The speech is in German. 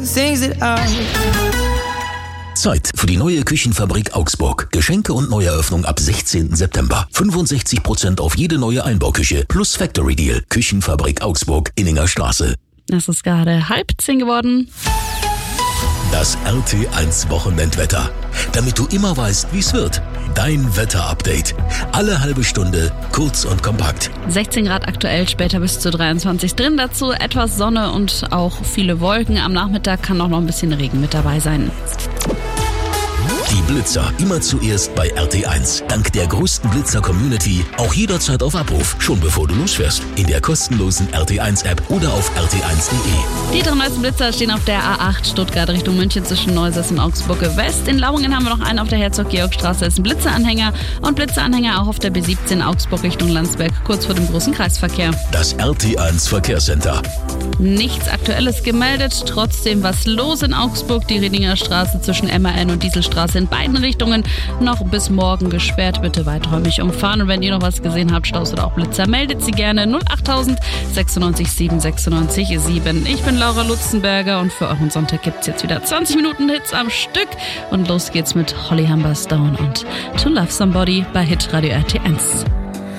Zeit für die neue Küchenfabrik Augsburg. Geschenke und Neueröffnung ab 16. September. 65% auf jede neue Einbauküche plus Factory Deal. Küchenfabrik Augsburg, Inninger Straße. Es ist gerade 9:30 geworden. Das RT1 Wochenendwetter. Damit du immer weißt, wie es wird. Dein Wetterupdate. Alle halbe Stunde, kurz und kompakt. 16 Grad aktuell, später bis zu 23 drin. Dazu etwas Sonne und auch viele Wolken. Am Nachmittag kann auch noch ein bisschen Regen mit dabei sein. Die Blitzer immer zuerst bei RT1. Dank der größten Blitzer-Community auch jederzeit auf Abruf, schon bevor du losfährst. In der kostenlosen RT1-App oder auf rt1.de. Die 3 neuesten Blitzer stehen auf der A8 Stuttgart Richtung München zwischen Neusäß und Augsburg West. In Lauingen haben wir noch einen auf der Herzog-Georg-Straße, ist ein Blitzeranhänger. Und Blitzeranhänger auch auf der B17 Augsburg Richtung Landsberg, kurz vor dem großen Kreisverkehr. Das RT1 Verkehrscenter. Nichts Aktuelles gemeldet, trotzdem was los in Augsburg. Die Redinger Straße zwischen MAN und Dieselstraße in beiden Richtungen noch bis morgen gesperrt. Bitte weiträumig umfahren. Und wenn ihr noch was gesehen habt, Staus oder auch Blitzer, meldet sie gerne 08000 96 7 96 7. Ich bin Laura Lutzenberger und für euren Sonntag gibt es jetzt wieder 20 Minuten Hits am Stück. Und los geht's mit Holly Humberstone und To Love Somebody bei Hitradio RT1.